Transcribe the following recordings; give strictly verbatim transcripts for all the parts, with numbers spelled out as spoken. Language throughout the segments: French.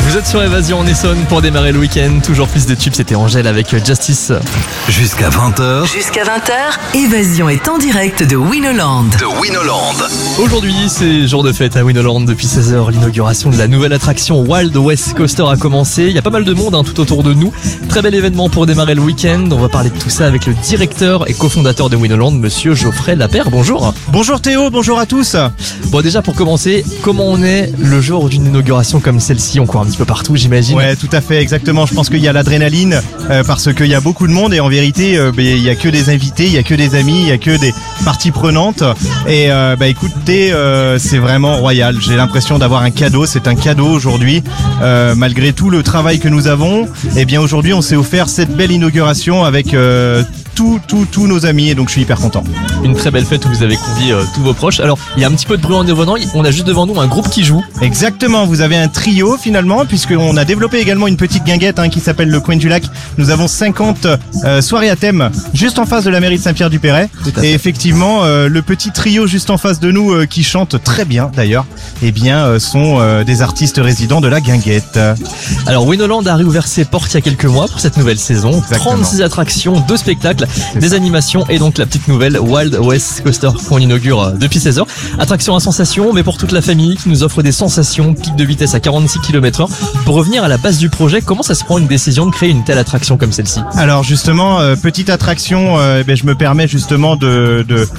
Vous êtes sur Évasion en Essonne pour démarrer le week-end. Toujours plus de tubes, c'était Angèle avec Justice. Jusqu'à vingt heures. Jusqu'à vingt heures, Évasion est en direct de Winoland. De Winoland. Aujourd'hui, c'est jour de fête à Winoland. Depuis seize heures, l'inauguration de la nouvelle attraction Wild West Coaster a commencé. Il y a pas mal de monde hein, tout autour de nous. Très bel événement pour démarrer le week-end. On va parler de tout ça avec le directeur et cofondateur de Winoland, monsieur Geoffrey Lapère. Bonjour. Bonjour Théo, bonjour à tous. Bon, déjà pour commencer, comment on est le jour d'une inauguration comme celle-ci? On court un petit peu partout, j'imagine. Ouais, tout à fait, exactement. Je pense qu'il y a l'adrénaline euh, parce qu'il y a beaucoup de monde et en vérité, euh, bah, il y a que des invités, il y a que des amis, il y a que des parties prenantes. Et euh, bah écoutez, euh, c'est vraiment royal. J'ai l'impression d'avoir un cadeau. C'est un cadeau aujourd'hui, euh, malgré tout le travail que nous avons. Et bien aujourd'hui, on s'est offert cette belle inauguration avec euh, tous, tous, tous nos amis. Et donc je suis hyper content. Une très belle fête où vous avez convié euh, tous vos proches. Alors, il y a un petit peu de bruit en devenant. On a juste devant nous un groupe qui joue. Exactement, vous avez un trio finalement, puisqu'on a développé également une petite guinguette hein, qui s'appelle le Coin du Lac. Nous avons cinquante euh, soirées à thème juste en face de la mairie de Saint-Pierre-du-Perret. Et effectivement, euh, le petit trio juste en face de nous euh, qui chante très bien d'ailleurs, eh bien, euh, sont euh, des artistes résidents de la guinguette. Alors, Winoland a réouvert ses portes il y a quelques mois pour cette nouvelle saison. Exactement. trente-six attractions, deux spectacles, des animations et donc la petite nouvelle Wild West Coaster qu'on inaugure euh, depuis seize heures. Attraction à sensation, mais pour toute la famille qui nous offre des sensations, pic de vitesse à quarante-six kilomètres heure. Pour revenir à la base du projet, comment ça se prend une décision de créer une telle attraction comme celle-ci? Alors justement, euh, petite attraction, euh, eh ben, je me permets justement de de de,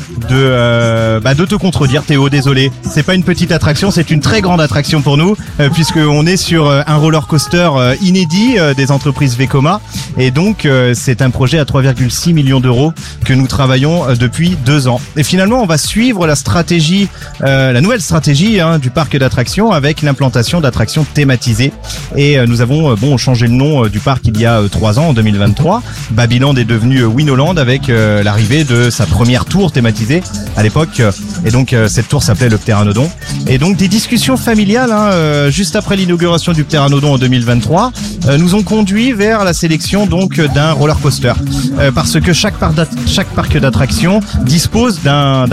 euh, bah, de te contredire, Théo. Désolé, c'est pas une petite attraction, c'est une très grande attraction pour nous, euh, puisque on est sur euh, un roller coaster euh, inédit euh, des entreprises Vekoma, et donc euh, c'est un projet à trois virgule six millions d'euros que nous travaillons euh, depuis deux ans. Et finalement, on va suivre la stratégie, euh, la nouvelle stratégie hein, du parc d'attractions avec l'implantation d'attractions thématisées. Et euh, nous avons euh, bon changé le nom euh, du parc il y a euh, trois ans, en deux mille vingt-trois. Babyland est devenu euh, Winoland avec euh, l'arrivée de sa première tour thématisée à l'époque. Euh, et donc euh, cette tour s'appelait le Pteranodon. Et donc des discussions familiales hein, euh, juste après l'inauguration du Pteranodon en deux mille vingt-trois euh, nous ont conduit vers la sélection donc d'un roller coaster euh, parce que chaque, par chaque parc d'attractions dispose d'un